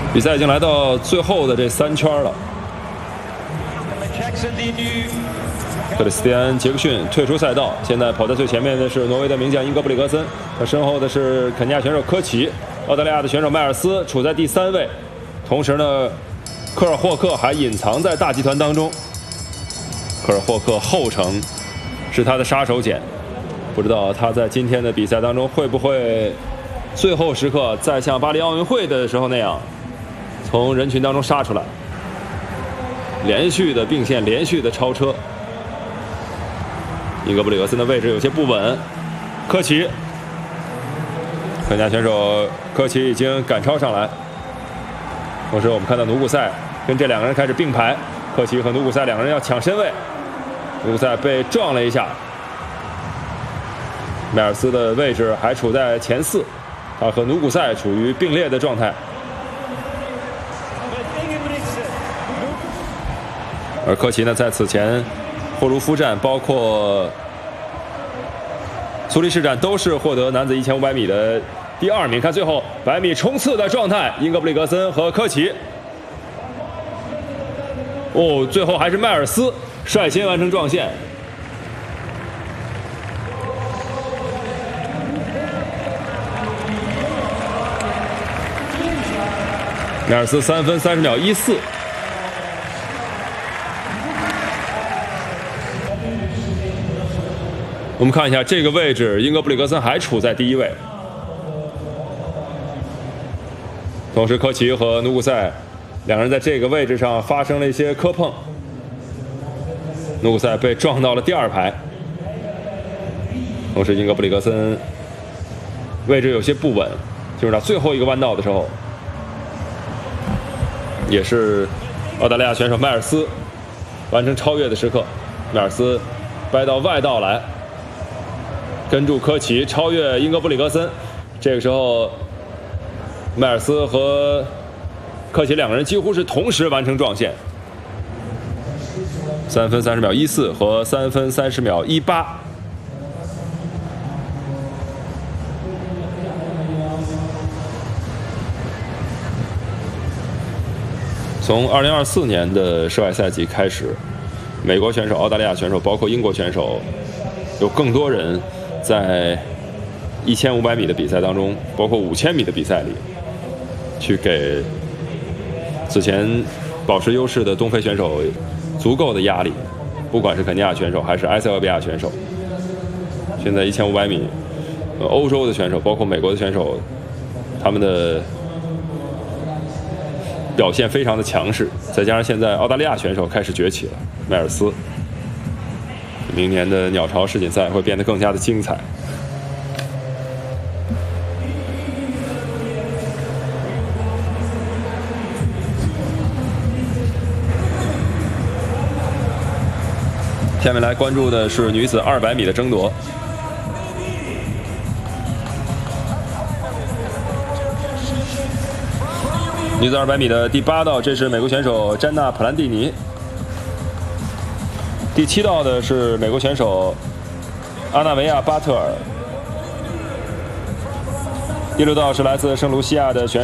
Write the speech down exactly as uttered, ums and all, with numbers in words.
比赛已经来到最后的这三圈了。克里斯蒂安·杰克逊退出赛道，现在跑在最前面的是挪威的名将英格布里格森，他身后的是肯尼亚选手科奇，澳大利亚的选手迈尔斯处在第三位。同时呢，科尔霍克还隐藏在大集团当中。科尔霍克后程是他的杀手锏，不知道他在今天的比赛当中会不会最后时刻再像巴黎奥运会的时候那样，从人群当中杀出来，连续的并线，连续的超车。英格布里格森的位置有些不稳，科奇，肯尼亚选手科奇已经赶超上来。同时我们看到努古塞跟这两个人开始并排，科奇和努古塞两个人要抢身位，努古塞被撞了一下，迈尔斯的位置还处在前四，他和努古塞处于并列的状态。而科奇呢，在此前霍卢夫站包括苏黎世站都是获得男子一千五百米的第二名。看最后百米冲刺的状态，英格布里格森和科奇。哦，最后还是迈尔斯率先完成撞线。迈尔斯三分三十秒一四。我们看一下这个位置，英格布里格森还处在第一位。同时，科奇和努古塞两人在这个位置上发生了一些磕碰，努古塞被撞到了第二排。同时，英格布里格森位置有些不稳，进入到最后一个弯道的时候，也是澳大利亚选手迈尔斯完成超越的时刻。迈尔斯掰到外道来，跟住科奇超越英格布里格森。这个时候，迈尔斯和科奇两个人几乎是同时完成撞线，三分三十秒一四和三分三十秒一八。从二零二四年的室外赛季开始，美国选手、澳大利亚选手，包括英国选手，有更多人在一千五百米的比赛当中，包括五千米的比赛里，去给此前保持优势的东非选手足够的压力，不管是肯尼亚选手还是埃塞俄比亚选手。现在一千五百米，呃，欧洲的选手，包括美国的选手，他们的表现非常的强势，再加上现在澳大利亚选手开始崛起了，迈尔斯，明年的鸟巢世锦赛会变得更加的精彩。下面来关注的是女子二百米的争夺。女子二百米的第八道，这是美国选手詹娜·普兰蒂尼。第七道的是美国选手阿纳维亚·巴特尔。第六道是来自圣卢西亚的选手